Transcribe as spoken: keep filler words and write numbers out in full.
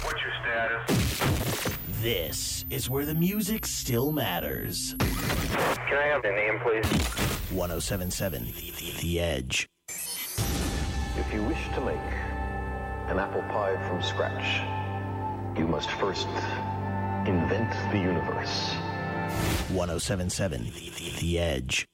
What's your status? This is where the music still matters. Can I have the name, please? one oh seven point seven The Edge. If you wish to make an apple pie from scratch, you must first invent the universe. one oh seven point seven The Edge.